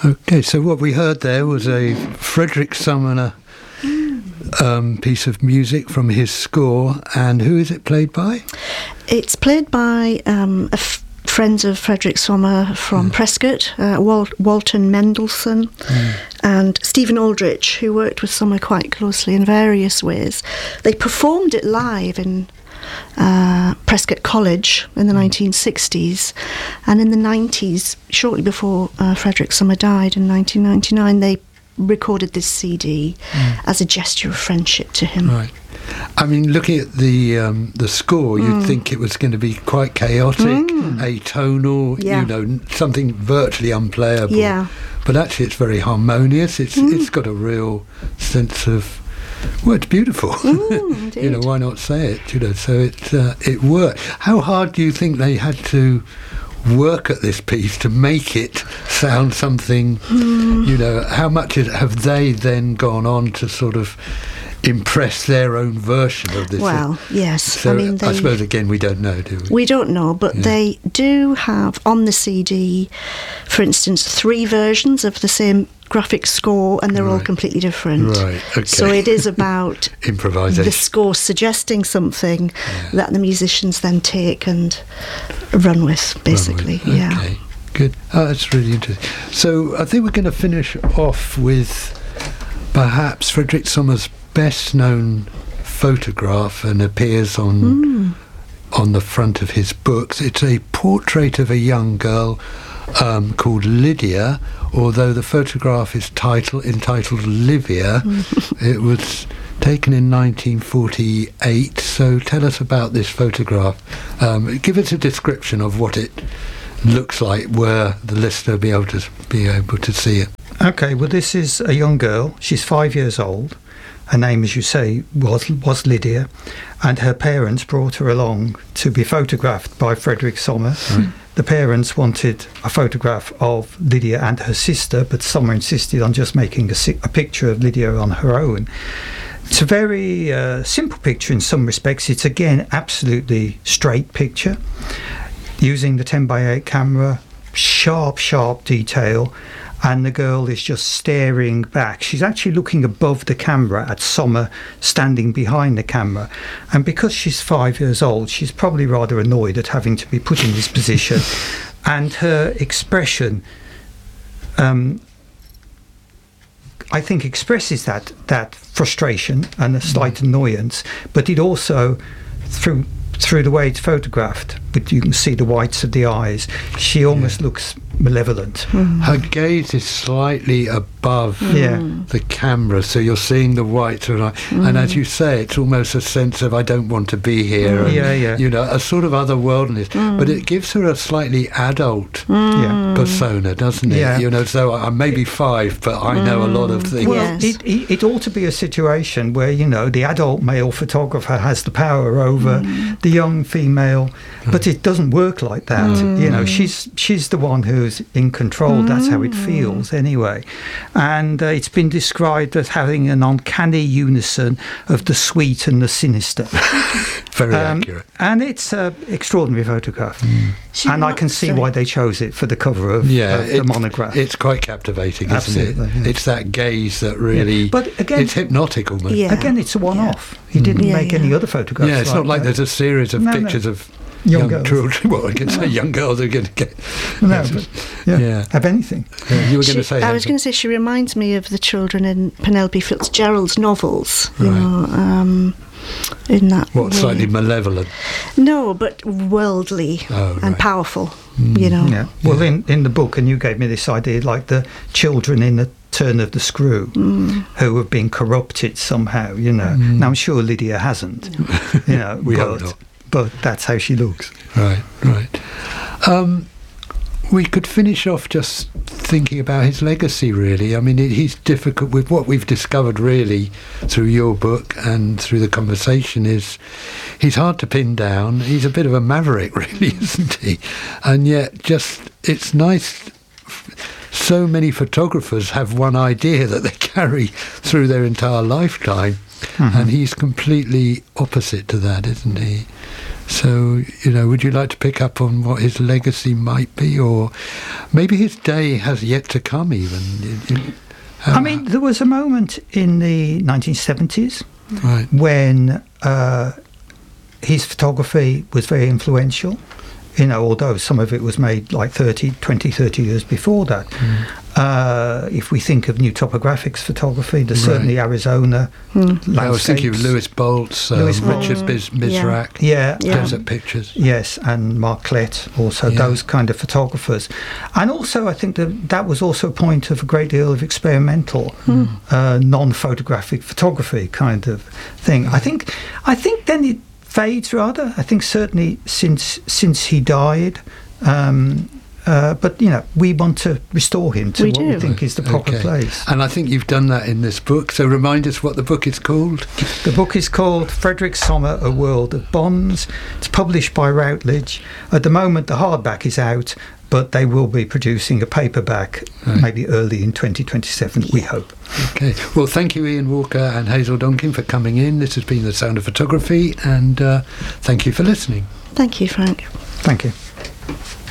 Okay, so what we heard there was a Frederick Sumner piece of music from his score, and who is it played by? It's played by friends of Frederick Sommer from Prescott, Walton Mendelssohn, and Stephen Aldrich, who worked with Sommer quite closely in various ways. They performed it live in Prescott College in the 1960s, and in the 90s, shortly before Frederick Sommer died in 1999, they recorded this CD as a gesture of friendship to him. Right. I mean, looking at the score, you'd think it was going to be quite chaotic, atonal, something virtually unplayable. Yeah. But actually, it's very harmonious. It's got a real sense of, well, it's beautiful. Why not say it? So it worked. How hard do you think they had to work at this piece to make it sound something? How much have they then gone on to sort of impress their own version of this? Well, yes. So I suppose, again, we don't know, do we? We don't know, but they do have on the CD, for instance, 3 versions of the same graphic score, and they're all completely different. Right, okay. So it is about improvisation. The score suggesting something that the musicians then take and run with, basically. Yeah. Okay, good. Oh, that's really interesting. So I think we're going to finish off with perhaps Frederick Sommer's best known photograph, and appears on the front of his books. It's a portrait of a young girl called Lydia, although the photograph is entitled Livia. It was taken in 1948. So tell us about this photograph. Give us a description of what it looks like, where the listener be able to see it. Okay, well, this is a young girl. She's 5 years old. Her name, as you say, was Lydia, and her parents brought her along to be photographed by Frederick Sommer. Right. The parents wanted a photograph of Lydia and her sister, but Sommer insisted on just making a picture of Lydia on her own. It's a very simple picture in some respects. It's, again, absolutely straight picture, using the 10x8 camera, sharp detail, and the girl is just staring back. She's actually looking above the camera at Sommer standing behind the camera. And because she's 5 years old, she's probably rather annoyed at having to be put in this position. And her expression, I think, expresses that frustration and a slight annoyance, but it also, through the way it's photographed, but you can see the whites of the eyes, she almost looks malevolent. Her gaze is slightly above the camera, so you're seeing the whites of her eye. And as you say, it's almost a sense of, I don't want to be here, and, a sort of otherworldliness. But it gives her a slightly adult persona, doesn't it? So I'm maybe 5, but I know a lot of things. Well, it ought to be a situation where, the adult male photographer has the power over the young female, but it doesn't work like that. She's the one who's in control. That's how it feels anyway. And it's been described as having an uncanny unison of the sweet and the sinister. Very accurate. And it's an extraordinary photograph. And I can see why they chose it for the cover of the monograph. It's quite captivating, isn't it? Yeah. It's that gaze that really... But again, it's hypnotic almost. Yeah. Again, it's a one-off. He didn't make any other photographs. Yeah, it's not like there's a series of pictures of young children. Well, I can say young girls are going to get... have anything. You were going to say... I was going to say she reminds me of the children in Penelope Fitzgerald's novels, in that way. Slightly malevolent? No, but worldly and powerful, Yeah. Well, in the book, and you gave me this idea, like the children in the Turn of the Screw who have been corrupted somehow, Now, I'm sure Lydia hasn't, We hope not. But that's how she looks. Right. We could finish off just thinking about his legacy, really. I mean, he's difficult with what we've discovered, really, through your book and through the conversation, is he's hard to pin down. He's a bit of a maverick, really, isn't he? And yet, it's nice. So many photographers have one idea that they carry through their entire lifetime, and he's completely opposite to that, isn't he? So, would you like to pick up on what his legacy might be, or maybe his day has yet to come even? I mean, there was a moment in the 1970s when his photography was very influential, although some of it was made like 30 years before that. If we think of new topographics photography, there's certainly Arizona landscapes. I was thinking of Louis Boltz, Richard Mizrak, Desert Pictures. Yes, and Mark Klett, also those kind of photographers. And also I think that was also a point of a great deal of experimental, non-photographic photography kind of thing. I think then it fades rather. I think certainly since he died, but we want to restore him to what we think is the proper place. And I think you've done that in this book. So remind us what the book is called. The book is called Frederick Sommer: A World of Bonds. It's published by Routledge. At the moment, the hardback is out, but they will be producing a paperback maybe early in 2027, we hope. Okay. Well, thank you, Ian Walker and Hazel Donkin, for coming in. This has been The Sound of Photography, and thank you for listening. Thank you, Frank. Thank you.